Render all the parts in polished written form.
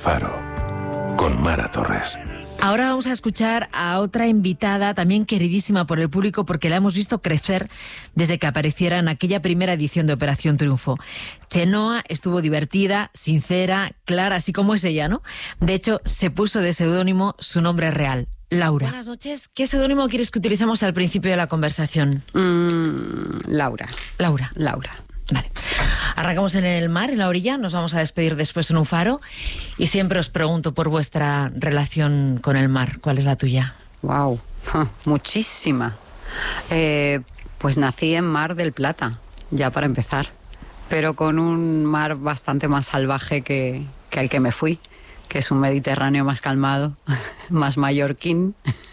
Faro, con Mara Torres. Ahora vamos a escuchar a otra invitada, también queridísima por el público, porque la hemos visto crecer desde que apareciera en aquella primera edición de Operación Triunfo. Chenoa estuvo divertida, sincera, clara, así como es ella, ¿no? De hecho, se puso de seudónimo su nombre real, Laura. Buenas noches. ¿Qué seudónimo quieres que utilicemos al principio de la conversación? Laura. Laura. Laura. Vale. Arrancamos en el mar, en la orilla, nos vamos a despedir después en un faro y siempre os pregunto por vuestra relación con el mar. ¿Cuál es la tuya? Wow, muchísima. Pues nací en Mar del Plata, ya para empezar, pero con un mar bastante más salvaje que al que me fui, que es un Mediterráneo más calmado, más mallorquín,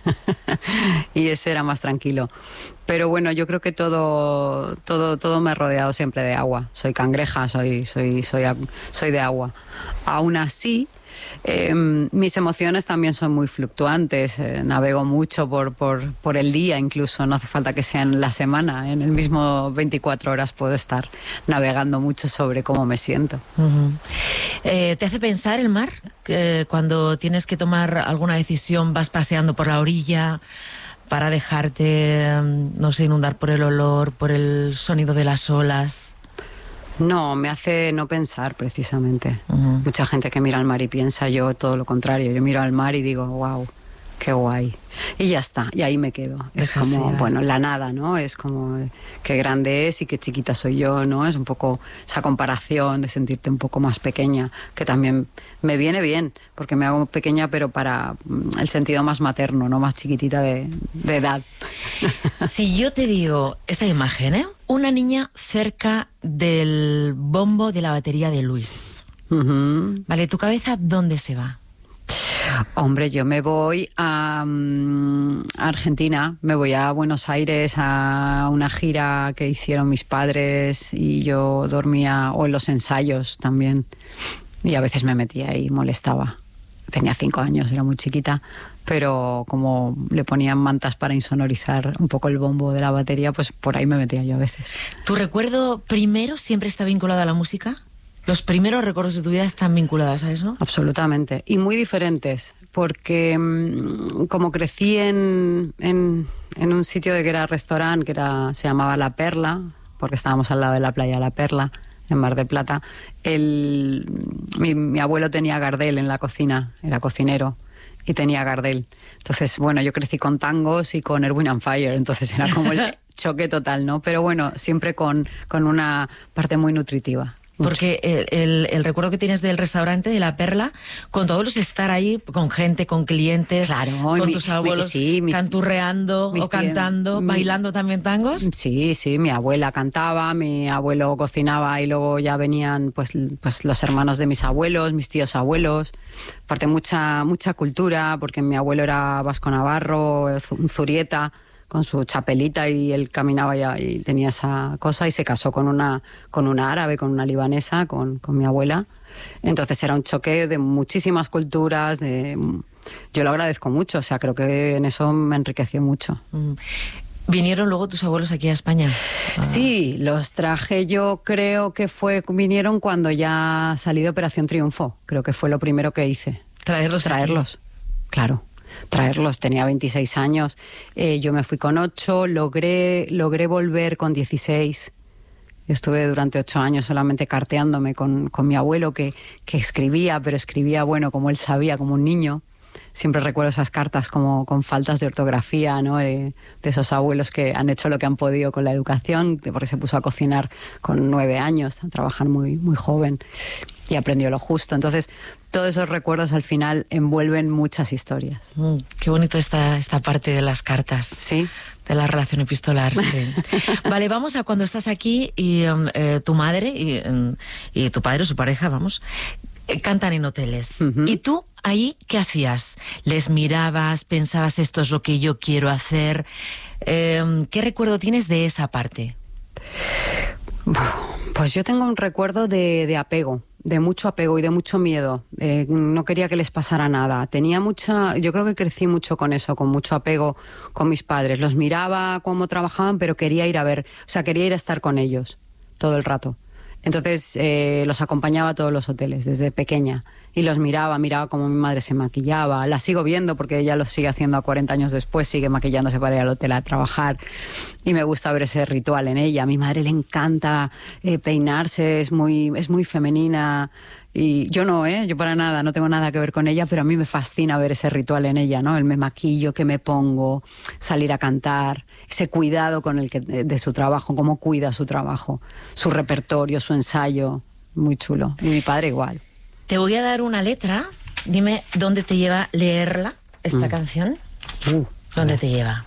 y ese era más tranquilo. Pero bueno, yo creo que todo me ha rodeado siempre de agua. Soy cangreja, soy de agua. Aún así, mis emociones también son muy fluctuantes. Navego mucho por el día, incluso. No hace falta que sea en la semana. En el mismo 24 horas puedo estar navegando mucho sobre cómo me siento. Uh-huh. ¿Te hace pensar el mar? Cuando tienes que tomar alguna decisión, vas paseando por la orilla para dejarte, no sé, inundar por el olor, por el sonido de las olas. No, me hace no pensar, precisamente. Uh-huh. Mucha gente que mira al mar y piensa, yo todo lo contrario. Yo miro al mar y digo, wow, qué guay. Y ya está, y ahí me quedo. Es como, bueno, la nada, ¿no? Es como qué grande es y qué chiquita soy yo, ¿no? Es un poco esa comparación de sentirte un poco más pequeña, que también me viene bien, porque me hago pequeña, pero para el sentido más materno, no más chiquitita de edad. Si yo te digo esta imagen, ¿eh? Una niña cerca del bombo de la batería de Luis. Uh-huh. Vale, ¿tu cabeza dónde se va? Hombre, yo me voy a Argentina, me voy a Buenos Aires a una gira que hicieron mis padres y yo dormía, o en los ensayos también, y a veces me metía ahí, molestaba. Tenía 5 años, era muy chiquita, pero como le ponían mantas para insonorizar un poco el bombo de la batería, pues por ahí me metía yo a veces. ¿Tu recuerdo primero siempre está vinculado a la música? Los primeros recuerdos de tu vida están vinculados a eso, ¿no? Absolutamente. Y muy diferentes, porque como crecí en un sitio que era restaurante, se llamaba La Perla, porque estábamos al lado de la playa La Perla, en Mar del Plata, mi abuelo tenía Gardel en la cocina, era cocinero, y tenía Gardel. Entonces, bueno, yo crecí con tangos y con Erwin and Fire, entonces era como el choque total, ¿no? Pero bueno, siempre con una parte muy nutritiva. Porque el recuerdo que tienes del restaurante de La Perla, con tu abuelo es estar ahí con gente, con clientes, claro, con tus abuelos canturreando o cantando, bailando también tangos. Sí, mi abuela cantaba, mi abuelo cocinaba y luego ya venían pues los hermanos de mis abuelos, mis tíos abuelos. Aparte mucha cultura, porque mi abuelo era vasco-navarro, un zurieta, con su chapelita, y él caminaba ya y tenía esa cosa, y se casó con una árabe, con una libanesa, con mi abuela. Entonces era un choque de muchísimas culturas, yo lo agradezco mucho, o sea, creo que en eso me enriqueció mucho. ¿Vinieron luego tus abuelos aquí a España? Sí, los traje, yo creo que vinieron cuando ya salí de Operación Triunfo, creo que fue lo primero que hice. Traerlos aquí. Claro. Traerlos, tenía 26 años, yo me fui con 8, logré volver con 16. Estuve durante 8 años solamente carteándome con mi abuelo, que escribía, pero escribía, bueno, como él sabía, como un niño. Siempre recuerdo esas cartas como con faltas de ortografía, ¿no? De esos abuelos que han hecho lo que han podido con la educación, porque se puso a cocinar con 9 años, a trabajar muy, muy joven, y aprendió lo justo. Entonces, todos esos recuerdos al final envuelven muchas historias. Qué bonito esta parte de las cartas. Sí. De la relación epistolar, sí. Vale, vamos a cuando estás aquí y tu madre y tu padre, su pareja, cantan en hoteles. Uh-huh. ¿Y tú ahí qué hacías? ¿Les mirabas? ¿Pensabas esto es lo que yo quiero hacer? ¿Qué recuerdo tienes de esa parte? Pues yo tengo un recuerdo de apego, de mucho apego y de mucho miedo. No quería que les pasara nada. Yo creo que crecí mucho con eso, con mucho apego con mis padres. Los miraba cómo trabajaban, pero quería ir a estar con ellos todo el rato. Entonces los acompañaba a todos los hoteles desde pequeña y los miraba cómo mi madre se maquillaba. La sigo viendo porque ella lo sigue haciendo a 40 años después, sigue maquillándose para ir al hotel a trabajar y me gusta ver ese ritual en ella. A mi madre le encanta peinarse, es muy femenina. Y yo no, yo para nada, no tengo nada que ver con ella, pero a mí me fascina ver ese ritual en ella, ¿no? El me maquillo, que me pongo, salir a cantar, ese cuidado con el que de su trabajo, cómo cuida su trabajo, su repertorio, su ensayo, muy chulo. Y mi padre igual. Te voy a dar una letra, dime dónde te lleva leerla, esta canción. ¿Dónde te lleva?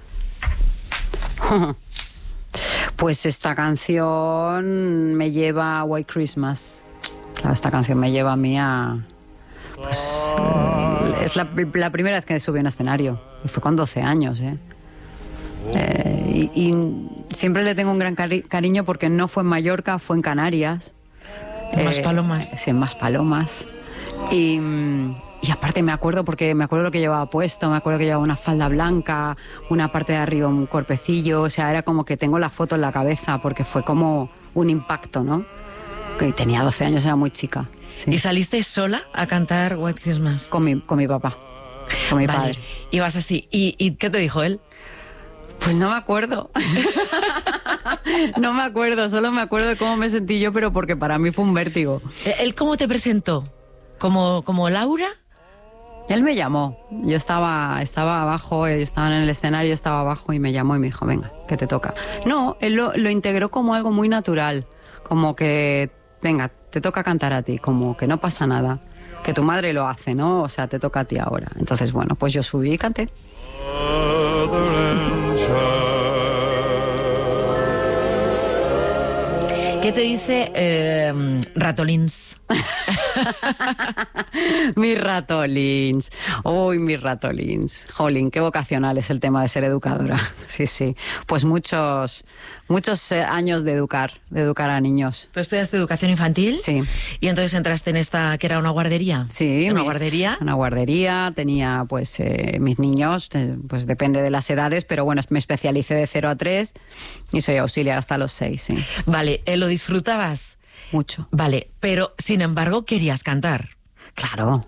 Pues esta canción me lleva a White Christmas. Claro, esta canción me lleva a mí a... Pues, es la primera vez que subí a un escenario. Y fue con 12 años, y siempre le tengo un gran cariño porque no fue en Mallorca, fue en Canarias. Maspalomas. Sí, en Maspalomas. Y aparte me acuerdo lo que llevaba puesto, me acuerdo que llevaba una falda blanca, una parte de arriba un cuerpecillo, o sea, era como que tengo la foto en la cabeza porque fue como un impacto, ¿no? Que tenía 12 años, era muy chica. Sí. ¿Y saliste sola a cantar White Christmas? Con mi papá, con mi padre. Ibas así. ¿Y qué te dijo él? Pues no me acuerdo. No me acuerdo, solo me acuerdo de cómo me sentí yo, pero porque para mí fue un vértigo. ¿Él cómo te presentó? ¿Como Laura? Él me llamó. Yo estaba abajo, yo estaba en el escenario, estaba abajo y me llamó y me dijo, venga, que te toca. No, él lo integró como algo muy natural, como que, venga, te toca cantar a ti, como que no pasa nada, que tu madre lo hace, ¿no? O sea, te toca a ti ahora. Entonces, bueno, pues yo subí y canté. ¿Qué te dice Ratolins? Mis ratolins. Uy, mis ratolins. Jolín, qué vocacional es el tema de ser educadora. Sí, sí. Pues muchos años de educar a niños. ¿Tú estudiaste educación infantil? Sí. ¿Y entonces entraste en esta, que era una guardería? Sí. ¿Una guardería? Una guardería, tenía pues mis niños, pues depende de las edades, pero bueno, me especialicé de 0 a 3 y soy auxiliar hasta los 6, sí. Vale, ¿lo disfrutabas? Mucho. Vale, pero sin embargo querías cantar. Claro.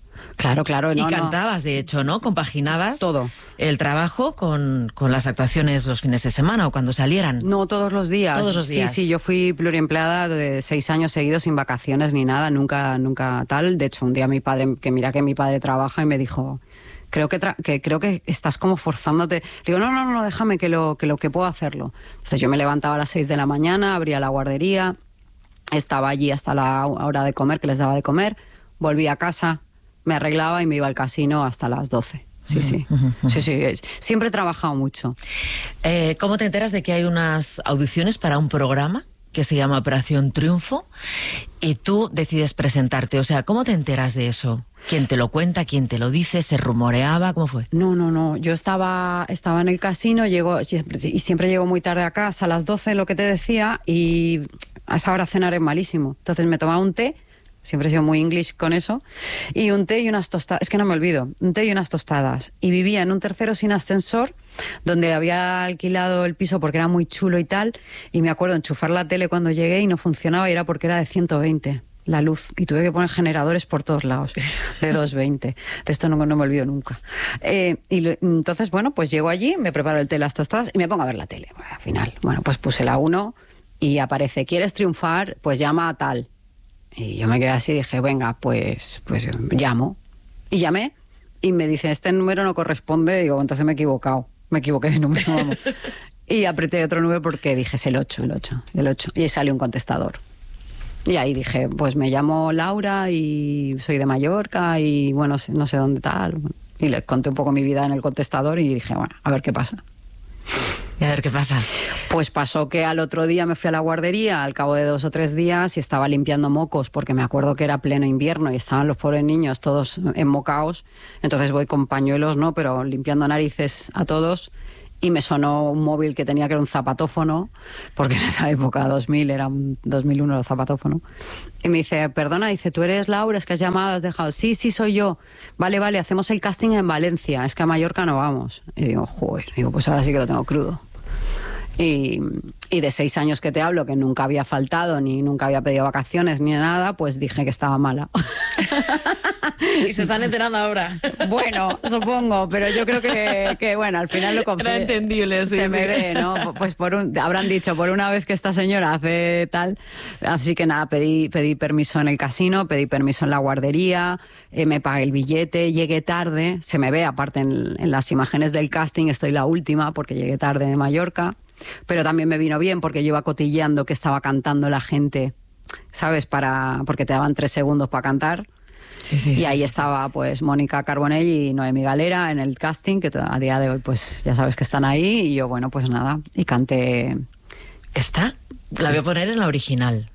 Y cantabas, de hecho, ¿no? Compaginabas todo. El trabajo con las actuaciones los fines de semana o cuando salieran. No, todos los días. Todos los días. Sí, yo fui pluriempleada de 6 años seguidos sin vacaciones ni nada, nunca tal. De hecho, un día mi padre, que mira que mi padre trabaja y me dijo, creo que estás como forzándote. Le digo, no, déjame que puedo hacerlo. Entonces yo me levantaba a las 6 de la mañana, abría la guardería, estaba allí hasta la hora de comer, que les daba de comer, volvía a casa, me arreglaba y me iba al casino hasta las 12. Sí. Siempre he trabajado mucho. ¿Cómo te enteras de que hay unas audiciones para un programa que se llama Operación Triunfo y tú decides presentarte? O sea, ¿cómo te enteras de eso? ¿Quién te lo cuenta? ¿Quién te lo dice? ¿Se rumoreaba? ¿Cómo fue? No. Yo estaba en el casino, siempre llego muy tarde a casa, a las 12, lo que te decía, y a esa hora cenar es malísimo. Entonces me tomaba un té. Siempre he sido muy English con eso. Y un té y unas tostadas. Es que no me olvido. Un té y unas tostadas. Y vivía en un tercero sin ascensor, donde había alquilado el piso porque era muy chulo y tal. Y me acuerdo enchufar la tele cuando llegué y no funcionaba y era porque era de 120 la luz. Y tuve que poner generadores por todos lados, de 220. De esto no me olvido nunca. Entonces, bueno, pues llego allí, me preparo el té, las tostadas y me pongo a ver la tele. Bueno, al final, bueno, pues puse la 1 y aparece, ¿quieres triunfar? Pues llama a tal. Y yo me quedé así y dije, venga, pues llamo. Y llamé y me dice, este número no corresponde. Digo, entonces me he equivocado. Me equivoqué de número, vamos. Y apreté otro número porque dije, es el 8. Y ahí salió un contestador. Y ahí dije, pues me llamo Laura y soy de Mallorca y bueno, no sé dónde tal. Y le conté un poco mi vida en el contestador y dije, bueno, a ver qué pasa. Y a ver qué pasa. Pues pasó que al otro día me fui a la guardería, al cabo de 2 o 3 días, y estaba limpiando mocos, porque me acuerdo que era pleno invierno y estaban los pobres niños todos enmocaos. Entonces voy con pañuelos, ¿no? Pero limpiando narices a todos. Y me sonó un móvil que tenía, que era un zapatófono, porque en esa época, 2000, era un 2001 el zapatófono. Y me dice, perdona, dice, ¿tú eres Laura? Es que has llamado, has dejado. Sí, soy yo. Vale, hacemos el casting en Valencia, es que a Mallorca no vamos. Y digo, joder, pues ahora sí que lo tengo crudo. Y de 6 años que te hablo, que nunca había faltado, ni nunca había pedido vacaciones, ni nada, pues dije que estaba mala. Y se están enterando ahora. Bueno, supongo, pero yo creo que bueno, al final lo confío. Era entendible, sí. Se me ve, ¿no? Pues habrán dicho, por una vez que esta señora hace tal. Así que nada, pedí permiso en el casino, pedí permiso en la guardería, me pagué el billete, llegué tarde, se me ve, aparte en las imágenes del casting, estoy la última, porque llegué tarde de Mallorca. Pero también me vino bien porque yo iba cotilleando que estaba cantando la gente, ¿sabes? Porque te daban 3 segundos para cantar. Sí, y ahí estaba pues Mónica Carbonell y Noemí Galera en el casting, que a día de hoy pues ya sabes que están ahí. Y yo, bueno, pues nada, y canté. ¿Esta? La voy a poner en la original.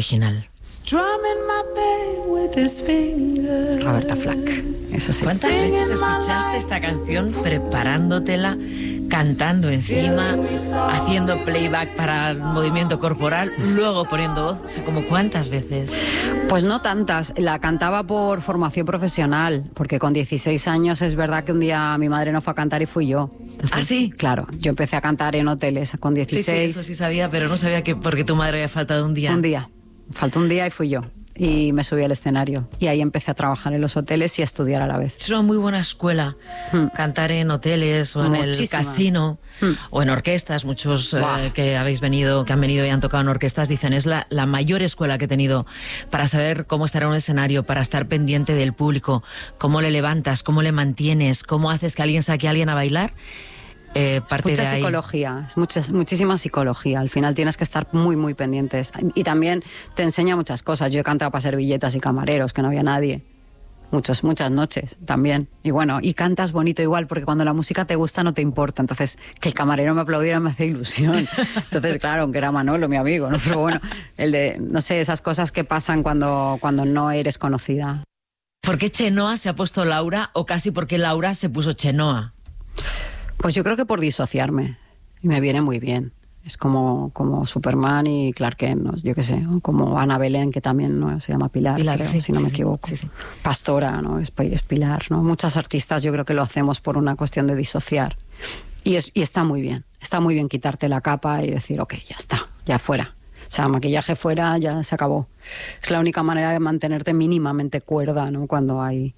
Roberta Flack. Eso sí. ¿Cuántas veces escuchaste esta canción preparándotela, cantando encima, haciendo playback para el movimiento corporal, luego poniendo voz? O sea, ¿como cuántas veces? Pues no tantas. La cantaba por formación profesional, porque con 16 años es verdad que un día mi madre no fue a cantar y fui yo. Entonces, ¿Ah, sí? Claro, yo empecé a cantar en hoteles con 16. Sí, eso sí sabía, pero no sabía que porque tu madre había faltado un día. Un día. Faltó un día y fui yo. Y me subí al escenario. Y ahí empecé a trabajar en los hoteles y a estudiar a la vez. Es una muy buena escuela, cantar en hoteles o en el casino o en orquestas. Muchos que han venido y han tocado en orquestas dicen es la mayor escuela que he tenido para saber cómo estar en un escenario, para estar pendiente del público, cómo le levantas, cómo le mantienes, cómo haces que alguien saque a alguien a bailar. Parte mucha de ahí. Psicología, muchísima psicología. Al final tienes que estar muy, muy pendientes. Y también te enseña muchas cosas. Yo he cantado para servilletas y camareros, que no había nadie. Muchas noches también. Y bueno, y cantas bonito igual, porque cuando la música te gusta no te importa. Entonces, que el camarero me aplaudiera me hace ilusión. Entonces, claro, aunque era Manolo, mi amigo, ¿no? Pero bueno, no sé, esas cosas que pasan cuando no eres conocida. ¿Por qué Chenoa se ha puesto Laura o casi porque Laura se puso Chenoa? Pues yo creo que por disociarme. Y me viene muy bien. Es como Superman y Clark Kent, ¿no? Yo qué sé, ¿no? Como Ana Belén, que también, ¿no? Se llama Pilar creo, sí, si no me equivoco. Sí. Pastora, ¿no? Es Pilar, ¿no? Muchas artistas yo creo que lo hacemos por una cuestión de disociar. Y está muy bien. Está muy bien quitarte la capa y decir, ok, ya está, ya fuera. O sea, maquillaje fuera, ya se acabó. Es la única manera de mantenerte mínimamente cuerda, ¿no? Cuando hay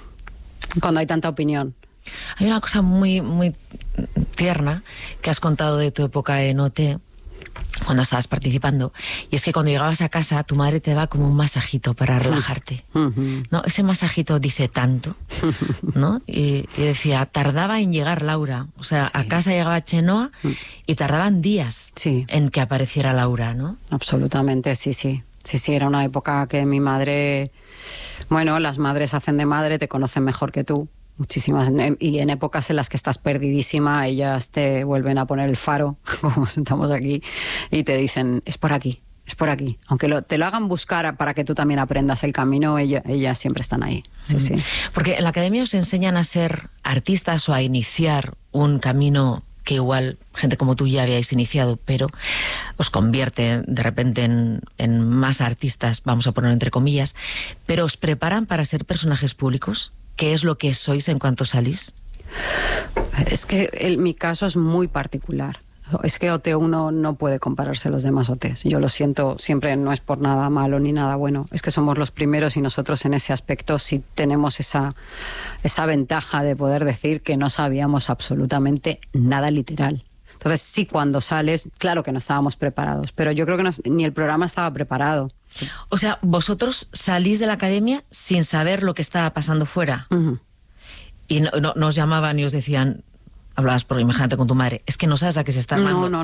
tanta opinión. Hay una cosa muy, muy tierna que has contado de tu época en OT, cuando estabas participando, y es que cuando llegabas a casa tu madre te daba como un masajito para relajarte. ¿No? Ese masajito dice tanto, ¿no? Y decía, tardaba en llegar Laura. O sea, sí. A casa llegaba Chenoa y tardaban días en que apareciera Laura, ¿no? Absolutamente, sí. Sí, era una época que mi madre... Bueno, las madres hacen de madre, te conocen mejor que tú. Muchísimas, y en épocas en las que estás perdidísima, ellas te vuelven a poner el faro, como estamos aquí, y te dicen, es por aquí. Aunque te lo hagan buscar para que tú también aprendas el camino, ellas siempre están ahí. Sí. Porque en la academia os enseñan a ser artistas o a iniciar un camino que igual gente como tú ya habíais iniciado, pero os convierte de repente en más artistas, vamos a poner entre comillas, pero os preparan para ser personajes públicos. ¿Qué es lo que sois en cuanto salís? Es que mi caso es muy particular. Es que OT1 no puede compararse a los demás OTs. Yo lo siento, siempre no es por nada malo ni nada bueno. Es que somos los primeros y nosotros en ese aspecto sí tenemos esa ventaja de poder decir que no sabíamos absolutamente nada literal. Entonces sí, cuando sales, claro que no estábamos preparados, pero yo creo que ni el programa estaba preparado. O sea, vosotros salís de la academia sin saber lo que estaba pasando fuera. Y no os llamaban y os decían, hablabas por imagínate con tu madre, es que no sabes a qué se está armando. No.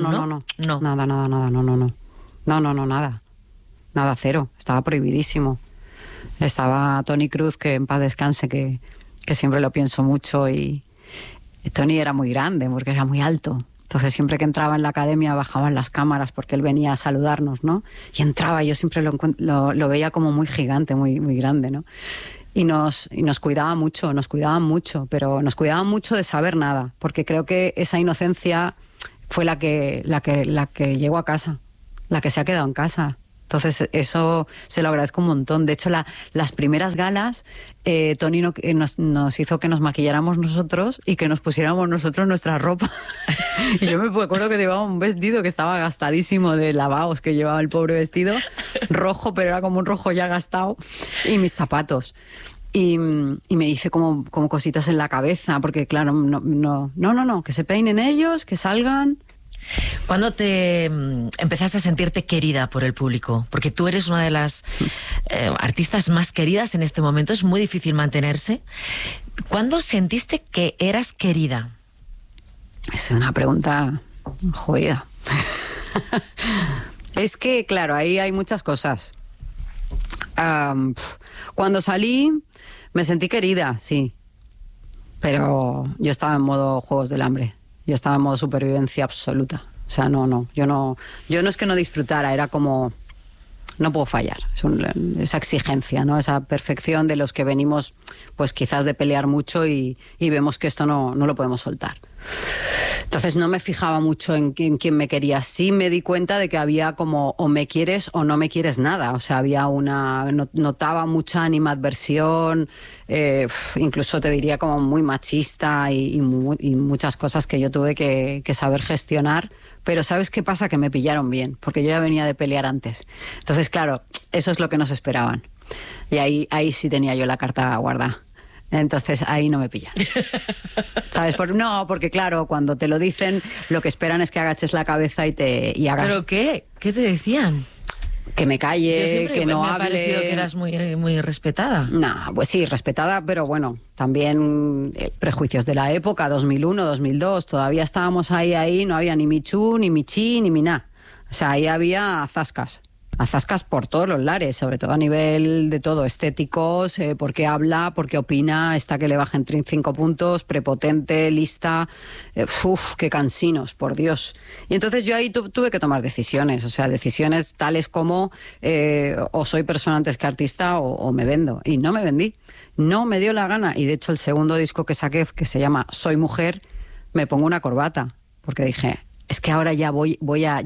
Nada, cero. Estaba prohibidísimo. Estaba Tony Cruz, que en paz descanse, que siempre lo pienso mucho, y Tony era muy grande porque era muy alto. Entonces siempre que entraba en la academia bajaban las cámaras porque él venía a saludarnos, ¿no? Y entraba y yo siempre lo veía como muy gigante, muy, muy grande, ¿no? Y nos cuidaban mucho, pero nos cuidaban mucho de saber nada, porque creo que esa inocencia fue la que llegó a casa, la que se ha quedado en casa. Entonces eso se lo agradezco un montón. De hecho, las primeras galas, Tony nos hizo que nos maquilláramos nosotros y que nos pusiéramos nosotros nuestra ropa. Y yo me acuerdo que llevaba un vestido que estaba gastadísimo de lavados, que llevaba el pobre vestido, rojo, pero era como un rojo ya gastado, y mis zapatos. Y me hice como cositas en la cabeza, porque claro, no, que se peinen ellos, que salgan. ¿Cuándo te empezaste a sentirte querida por el público? Porque tú eres una de las artistas más queridas en este momento, es muy difícil mantenerse. ¿Cuándo sentiste que eras querida? Es una pregunta jodida. Es que, claro, ahí hay muchas cosas. Cuando salí me sentí querida, sí. Pero yo estaba en modo Juegos del Hambre. Yo estaba en modo supervivencia absoluta. O sea, yo no es que no disfrutara, era como, no puedo fallar. Esa exigencia, ¿no? Esa perfección de los que venimos, pues quizás de pelear mucho y vemos que esto no lo podemos soltar. Entonces no me fijaba mucho en quién me quería. Sí me di cuenta de que había como o me quieres o no me quieres nada. O sea, notaba mucha animadversión, incluso te diría como muy machista y muchas cosas que yo tuve que saber gestionar. Pero ¿sabes qué pasa? Que me pillaron bien, porque yo ya venía de pelear antes. Entonces, claro, eso es lo que nos esperaban. Y ahí sí tenía yo la carta guardada. Entonces ahí no me pillan. ¿Sabes? Porque claro, cuando te lo dicen, lo que esperan es que agaches la cabeza y hagas. ¿Pero qué? ¿Qué te decían? Que me calle, que no hable. Me ha parecido que eras muy respetada. No, pues sí, respetada, pero bueno, también prejuicios de la época, 2001, 2002, todavía estábamos ahí, no había ni Michu, ni Michi, ni Miná. O sea, ahí había zascas por todos los lares, sobre todo a nivel de todo, estéticos, por qué habla, por qué opina, esta que le bajen 5 puntos, prepotente, lista, qué cansinos, por Dios. Y entonces yo ahí tuve que tomar decisiones, o sea, decisiones tales como o soy persona antes que artista o me vendo. Y no me vendí, no me dio la gana. Y de hecho el segundo disco que saqué, que se llama Soy Mujer, me pongo una corbata, porque dije, es que ahora ya voy.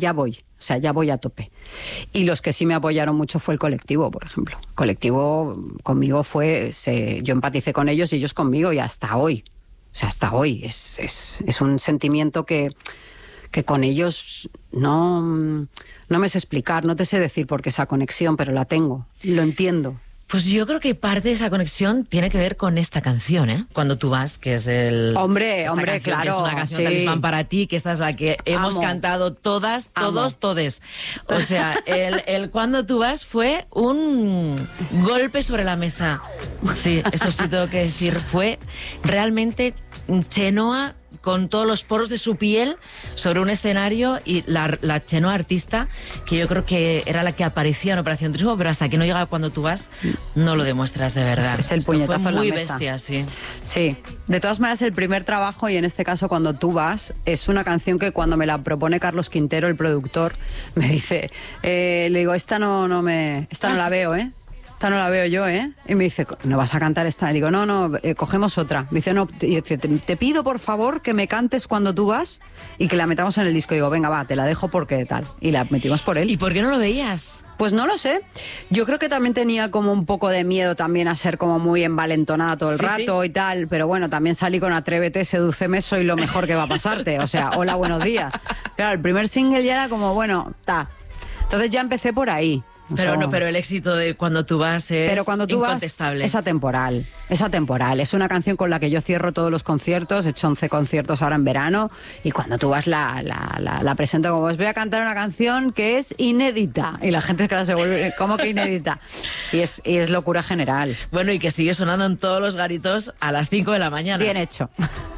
O sea, ya voy a tope. Y los que sí me apoyaron mucho fue el colectivo, por ejemplo. El colectivo conmigo yo empaticé con ellos y ellos conmigo y hasta hoy. O sea, hasta hoy. Es un sentimiento que con ellos no me sé explicar, no te sé decir por qué esa conexión, pero la tengo, lo entiendo. Pues yo creo que parte de esa conexión tiene que ver con esta canción, ¿eh? Cuando tú vas, que es Hombre, canción, claro. Que es una canción sí. talismán para ti, que esta es la que hemos cantado todas, todes. O sea, el Cuando tú vas fue un golpe sobre la mesa. Sí, eso sí tengo que decir. Fue realmente Chenoa con todos los poros de su piel sobre un escenario y la Chenoa artista, que yo creo que era la que aparecía en Operación Triunfo, pero hasta que no llega Cuando tú vas, no lo demuestras de verdad. Es el puñetazo fue en la muy mesa. Bestia, sí. Sí, de todas maneras el primer trabajo, y en este caso Cuando tú vas, es una canción que cuando me la propone Carlos Quintero, el productor, me dice, le digo, esta no la veo, ¿eh? Esta no la veo yo, ¿eh? Y me dice, ¿no vas a cantar esta? Y digo, no, cogemos otra. Me dice, no, te pido por favor que me cantes Cuando tú vas y que la metamos en el disco. Y digo, venga, va, te la dejo porque tal. Y la metimos por él. ¿Y por qué no lo veías? Pues no lo sé. Yo creo que también tenía como un poco de miedo también a ser como muy envalentonada todo el rato y tal. Pero bueno, también salí con Atrévete, sedúceme, soy lo mejor que va a pasarte. O sea, hola, buenos días. Claro, el primer single ya era como, bueno, Entonces ya empecé por ahí. Pero el éxito de Cuando tú vas es pero cuando tú incontestable. Vas, es atemporal. Es una canción con la que yo cierro todos los conciertos. He hecho 11 conciertos ahora en verano. Y Cuando tú vas la presento como, os voy a cantar una canción que es inédita. Y la gente se vuelve, ¿cómo que inédita? Y es locura general. Bueno, y que sigue sonando en todos los garitos a las 5 de la mañana. Bien hecho.